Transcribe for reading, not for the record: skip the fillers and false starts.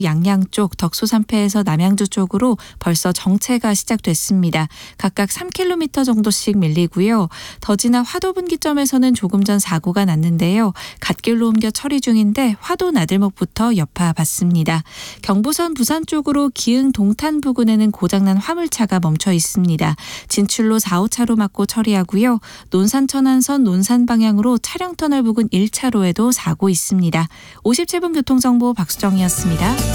양양 쪽 덕소 3패에서 남양주 쪽으로 벌써 정체가 시작됐습니다. 각각 3km 정도씩 밀리고요. 더 지나 화도 분기점에서는 조금 전 사고가 났는데요. 갓길로 옮겨 처리 중인데 화도 나들목부터 여파 받습니다. 경부선 부산 쪽으로 기흥 동탄 부근에는 고장난 화물차가 멈춰 있습니다. 진출로 4, 5차로 막고 처리하고요. 논산 천안선 논산 방향으로 차량터널 부근 1차로에도 사고 있습니다. 57분 교통정보 박수정이었습니다.